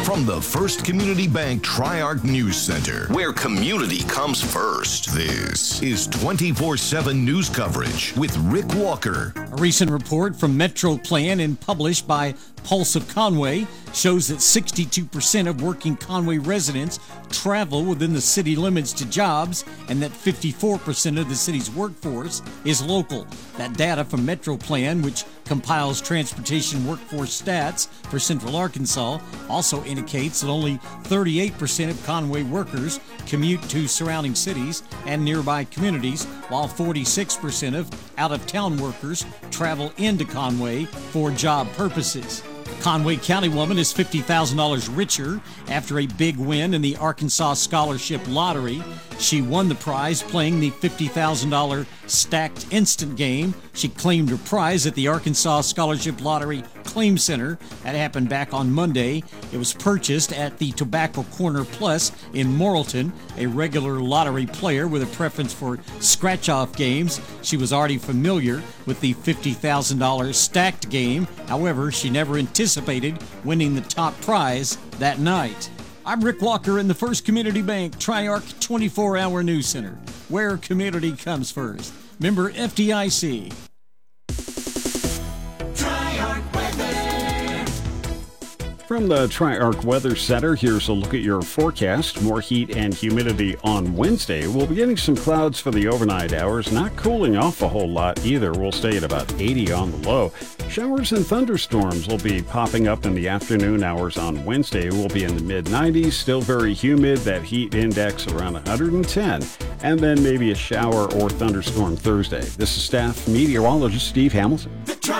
From the First Community Bank Tri-Arc News Center, where community comes first, this is 24/7 news coverage with Rick Walker. A recent report from Metro Plan and published by Pulse of Conway shows that 62% of working Conway residents travel within the city limits to jobs and that 54% of the city's workforce is local. That data from Metro Plan, which compiles transportation workforce stats for Central Arkansas, also indicates that only 38% of Conway workers commute to surrounding cities and nearby communities, while 46% of out-of-town workers travel into Conway for job purposes. A Conway County woman is $50,000 richer after a big win in the Arkansas Scholarship Lottery. She won the prize playing the $50,000 stacked instant game. She claimed her prize at the Arkansas Scholarship Lottery Claim Center. That happened back on Monday. It was purchased at the Tobacco Corner Plus in Morrilton. A regular lottery player with a preference for scratch-off games, she was already familiar with the $50,000 stacked game. However, she never anticipated winning the top prize that night. I'm Rick Walker in the First Community Bank Tri-Arc 24-hour News Center, where community comes first. Member FDIC. From the Tri-Arc Weather Center, here's a look at your forecast. More heat and humidity on Wednesday. We'll be getting some clouds for the overnight hours, not cooling off a whole lot either. We'll stay at about 80 on the low. Showers and thunderstorms will be popping up in the afternoon hours on Wednesday. We'll be in the mid-90s, still very humid, that heat index around 110, and then maybe a shower or thunderstorm Thursday. This is staff meteorologist Steve Hamilton.